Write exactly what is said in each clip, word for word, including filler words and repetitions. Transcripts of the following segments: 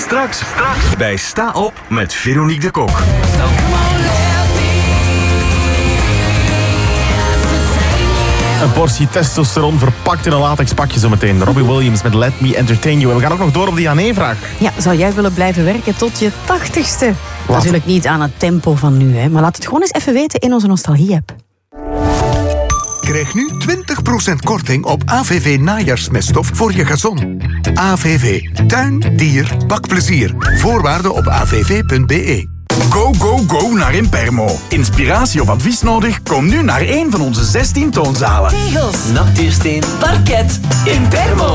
Straks, straks bij Sta Op met Veronique de Kok. Een portie testosteron verpakt in een latex pakje zometeen. Robbie Williams met Let Me Entertain You. En we gaan ook nog door op die A nee-vraag. Ja, zou jij willen blijven werken tot je tachtigste? Wat? Natuurlijk niet aan het tempo van nu, hè, maar laat het gewoon eens even weten in onze nostalgie-app. Krijg nu twintig procent korting op A V V najaarsmeststof voor je gazon. A V V. Tuin, dier, bakplezier. Voorwaarden op a v v punt b e. Go, go, go naar Impermo. Inspiratie of advies nodig? Kom nu naar een van onze zestien toonzalen. Tegels, natuursteen, parket, Impermo.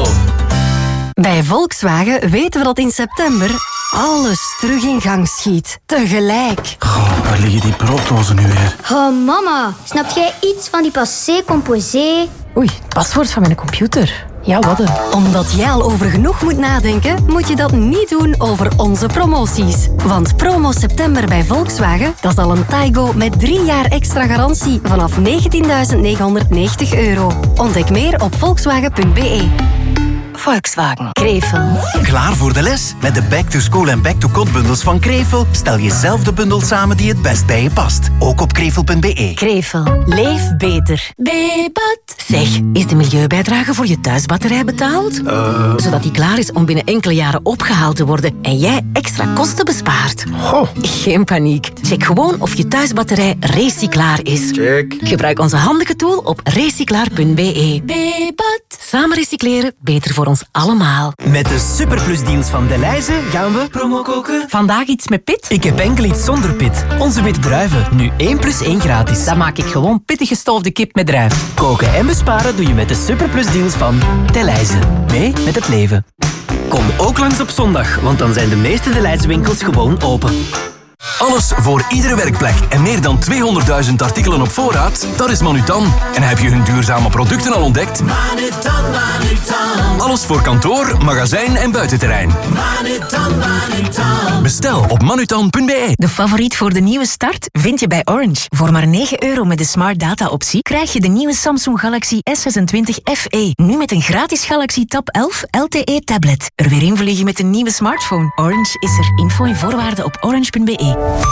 Bij Volkswagen weten we dat in september alles terug in gang schiet. Tegelijk. Goh, waar liggen die brooddozen nu weer? Oh, mama. Snap jij iets van die passé composé? Oei, het paswoord van mijn computer. Ja, wat een. Omdat jij al over genoeg moet nadenken, moet je dat niet doen over onze promoties. Want promo september bij Volkswagen, dat is al een Taigo met drie jaar extra garantie vanaf negentienduizend negenhonderdnegentig euro. Ontdek meer op volkswagen punt b e. Volkswagen. Krevel. Klaar voor de les? Met de Back to School en Back to Code bundels van Krevel stel je zelf de bundel samen die het best bij je past. Ook op krevel punt b e. Krevel. Leef beter. Bebat. Zeg, is de milieubijdrage voor je thuisbatterij betaald? Uh... Zodat die klaar is om binnen enkele jaren opgehaald te worden en jij extra kosten bespaart. Goh. Geen paniek. Check gewoon of je thuisbatterij recyclaar is. Check. Gebruik onze handige tool op recyclaar punt b e. Bebat. Samen recycleren, beter voor ons allemaal. Met de superplusdeals van Delhaize gaan we promo koken. Vandaag iets met pit? Ik heb enkel iets zonder pit. Onze witte druiven, nu één plus één gratis. Dan maak ik gewoon pittig gestoofde kip met druif. Koken en besparen doe je met de superplusdeals van Delhaize. Mee met het leven. Kom ook langs op zondag, want dan zijn de meeste Delhaize winkels gewoon open. Alles voor iedere werkplek en meer dan tweehonderdduizend artikelen op voorraad? Dat is Manutan. En heb je hun duurzame producten al ontdekt? Manutan, Manutan. Alles voor kantoor, magazijn en buitenterrein. Manutan, Manutan. Bestel op manutan punt b e. De favoriet voor de nieuwe start vind je bij Orange. Voor maar negen euro met de Smart Data optie krijg je de nieuwe Samsung Galaxy S zesentwintig F E. Nu met een gratis Galaxy Tab elf L T E tablet. Er weer invliegen met een nieuwe smartphone. Orange is er. Info en voorwaarden op orange punt b e.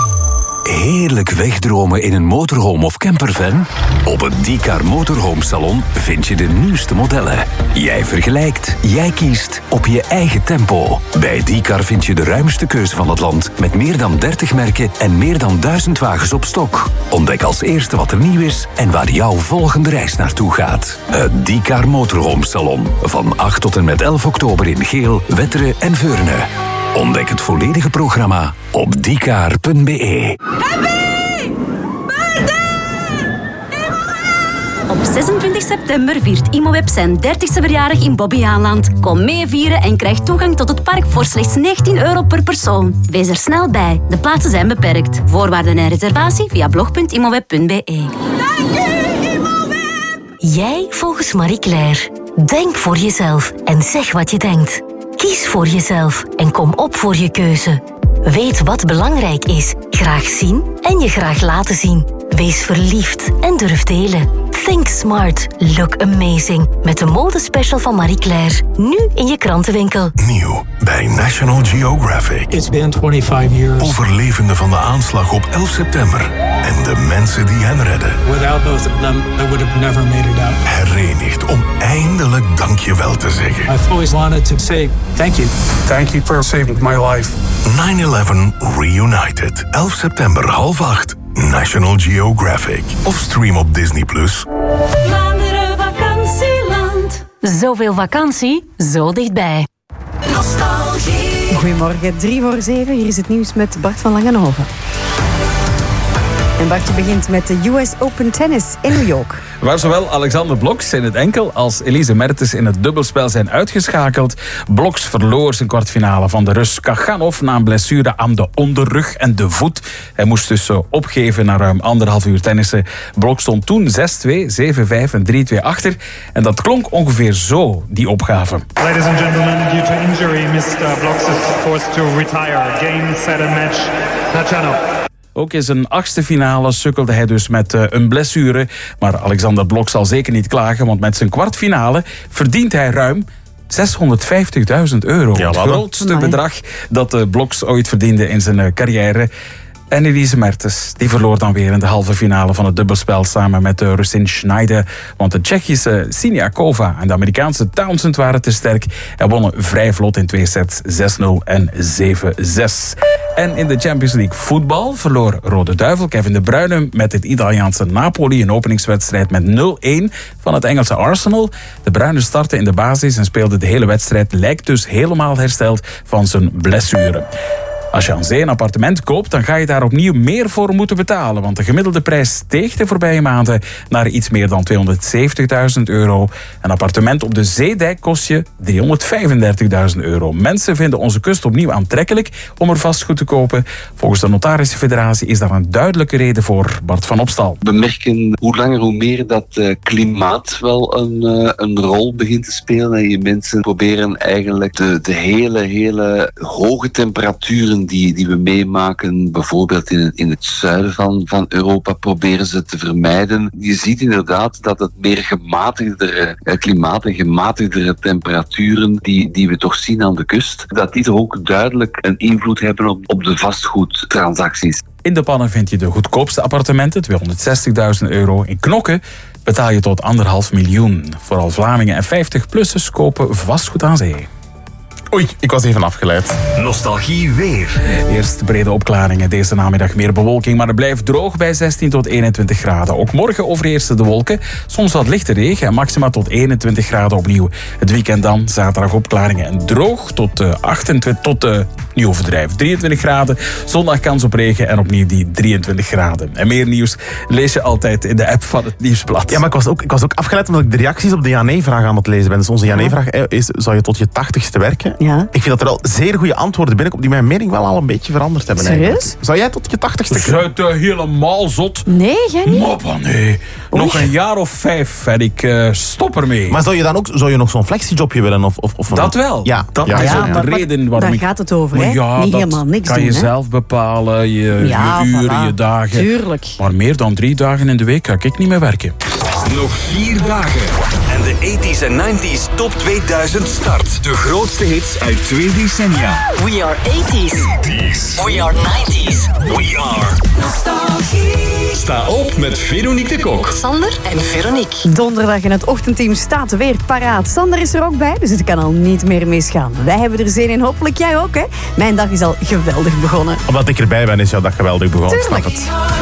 Heerlijk wegdromen in een motorhome of campervan? Op het Diecar Motorhome Salon vind je de nieuwste modellen. Jij vergelijkt, jij kiest op je eigen tempo. Bij Diecar vind je de ruimste keuze van het land met meer dan dertig merken en meer dan duizend wagens op stok. Ontdek als eerste wat er nieuw is en waar jouw volgende reis naartoe gaat. Het Diecar Motorhome Salon. Van acht tot en met elf oktober in Geel, Wetteren en Veurne. Ontdek het volledige programma op diecar punt b e. Happy! Op zesentwintig september viert Imoweb zijn dertigste verjaardag in Bobbejaanland. Kom mee vieren en krijg toegang tot het park voor slechts negentien euro per persoon. Wees er snel bij. De plaatsen zijn beperkt. Voorwaarden en reservatie via blog punt imoweb punt b e. Dank u, Imoweb! Jij volgens Marie Claire. Denk voor jezelf en zeg wat je denkt. Kies voor jezelf en kom op voor je keuze. Weet wat belangrijk is. Graag zien en je graag laten zien. Wees verliefd en durf delen. Think smart, look amazing. Met de modespecial van Marie Claire. Nu in je krantenwinkel. Nieuw bij National Geographic. It's been twenty-five years. Overlevenden van de aanslag op elf september. En de mensen die hen redden. Without both of them, I would have never made it out. Herenigd om eindelijk dankjewel te zeggen. I've always wanted to say thank you. Thank you for saving my life. nine eleven Reunited. elf september half acht. National Geographic. Of stream op Disney plus. Vlaanderen vakantieland. Zoveel vakantie, zo dichtbij. Nostalgie. Goedemorgen, drie voor zeven. Hier is het nieuws met Bart van Langenhoven. En Bartje begint met de U S Open Tennis in New York. Waar zowel Alexander Bloks in het enkel als Elise Mertens in het dubbelspel zijn uitgeschakeld. Bloks verloor zijn kwartfinale van de Rus Kachanov na een blessure aan de onderrug en de voet. Hij moest dus opgeven na ruim anderhalf uur tennissen. Bloks stond toen zes twee, zeven vijf en drie twee achter. En dat klonk ongeveer zo, die opgave. Ladies and gentlemen, due to injury, mister Bloks is forced to retire. Game, set and match. Kachanov. Ook in zijn achtste finale sukkelde hij dus met uh, een blessure. Maar Alexander Blok zal zeker niet klagen, want met zijn kwartfinale verdient hij ruim zeshonderdvijftigduizend euro. Ja, het wat? grootste Amai. bedrag dat de Bloks ooit verdiende in zijn uh, carrière. En Elise Mertens, die verloor dan weer in de halve finale van het dubbelspel samen met de Russin Schneider. Want de Tsjechische Siniakova en de Amerikaanse Townsend waren te sterk en wonnen vrij vlot in twee sets zes nul en zeven zes. En in de Champions League voetbal verloor Rode Duivel Kevin De Bruyne met het Italiaanse Napoli een openingswedstrijd met nul een van het Engelse Arsenal. De Bruyne startte in de basis en speelde de hele wedstrijd, lijkt dus helemaal hersteld van zijn blessure. Als je aan zee een appartement koopt, dan ga je daar opnieuw meer voor moeten betalen. Want de gemiddelde prijs steeg de voorbije maanden naar iets meer dan tweehonderdzeventigduizend euro. Een appartement op de zeedijk kost je driehonderdvijfendertigduizend euro. Mensen vinden onze kust opnieuw aantrekkelijk om er vastgoed te kopen. Volgens de Notarische Federatie is daar een duidelijke reden voor. Bart van Opstal. We merken hoe langer hoe meer dat uh, klimaat wel een, uh, een rol begint te spelen. En je mensen proberen eigenlijk de, de hele, hele hoge temperaturen Die, die we meemaken, bijvoorbeeld in het, in het zuiden van, van Europa, proberen ze te vermijden. Je ziet inderdaad dat het meer gematigdere eh, klimaat en gematigdere temperaturen die, die we toch zien aan de kust, dat die toch ook duidelijk een invloed hebben op, op de vastgoedtransacties. In de pannen vind je de goedkoopste appartementen, tweehonderdzestigduizend euro. In Knokke betaal je tot anderhalf miljoen. Vooral Vlamingen en vijftig-plussers kopen vastgoed aan zee. Oei, ik was even afgeleid. Nostalgie weer. Eerst brede opklaringen. Deze namiddag meer bewolking, maar het blijft droog bij zestien tot eenentwintig graden. Ook morgen overheersen de wolken. Soms wat lichte regen en maxima tot eenentwintig graden opnieuw. Het weekend dan, zaterdag opklaringen en droog tot uh, achtentwintig, tot uh, niet overdrijven, drieëntwintig graden. Zondag kans op regen en opnieuw die drieëntwintig graden. En meer nieuws lees je altijd in de app van het Nieuwsblad. Ja, maar ik was ook, ik was ook afgeleid omdat ik de reacties op de ja-nee-vraag aan het lezen ben. Dus onze ja-nee-vraag is, zou je tot je tachtigste werken? Ja. Ik vind dat er wel zeer goede antwoorden binnenkomen die mijn mening wel al een beetje veranderd hebben. Serieus? Eigenlijk. Zou jij tot je tachtigste... Zuid uh, helemaal zot. Nee, jij niet? Moppa, nee. Oei. Nog een jaar of vijf en ik uh, stop ermee. Maar zou je dan ook zou je nog zo'n flexijobje willen? Of, of, of een... Dat wel. Ja, dat ja, is ja, ook ja. de reden waarom daar ik... gaat het over, Maar hè? ja, Niet dat helemaal niks kan doen, je hè? zelf bepalen, je, Ja, je uren, voilà. je dagen. Tuurlijk. Maar meer dan drie dagen in de week ga ik niet meer werken. Nog vier dagen. En de tachtiger en negentiger top tweeduizend start. De grootste hits uit twee decennia. We are eighties. We are nineties. We are Nostalgie. Sta op met Veronique de Kok. Sander en Veronique. Donderdag en het ochtendteam staat weer paraat. Sander is er ook bij, dus het kan al niet meer misgaan. Wij hebben er zin in, hopelijk jij ook, hè? Mijn dag is al geweldig begonnen. Omdat ik erbij ben, is jouw dag geweldig begonnen. Tuurlijk. Snap het.